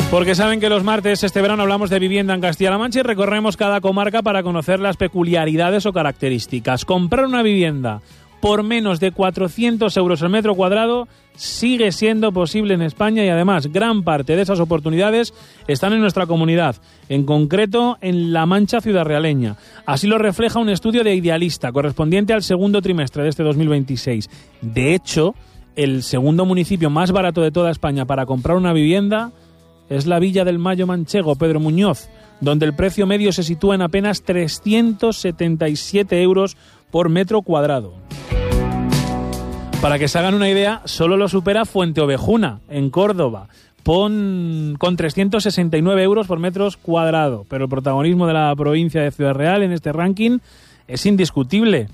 Porque saben que los martes este verano hablamos de vivienda en Castilla-La Mancha y recorremos cada comarca para conocer las peculiaridades o características. Comprar una vivienda por menos de 400 euros el metro cuadrado sigue siendo posible en España y además gran parte de esas oportunidades están en nuestra comunidad, en concreto en La Mancha ciudadrealeña. Así lo refleja un estudio de Idealista correspondiente al segundo trimestre de este 2026. De hecho, el segundo municipio más barato de toda España para comprar una vivienda es la Villa del Mayo manchego, Pedro Muñoz, donde el precio medio se sitúa en apenas 377 euros por metro cuadrado. Para que se hagan una idea, solo lo supera Fuenteovejuna, en Córdoba, con 369 euros por metro cuadrado. Pero el protagonismo de la provincia de Ciudad Real en este ranking es indiscutible.